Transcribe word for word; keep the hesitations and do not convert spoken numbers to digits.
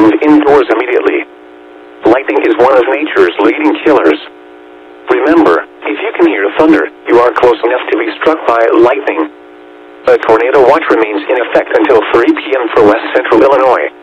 move indoors immediately. Lightning is one of nature's leading killers. Remember, if you can hear thunder, you are close enough to be struck by lightning. A tornado watch remains in effect until three p m for West Central Illinois.